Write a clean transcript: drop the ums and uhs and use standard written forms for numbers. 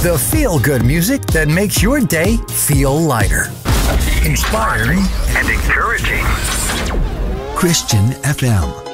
The feel-good music that makes your day feel lighter. Inspiring and encouraging. Christian FM.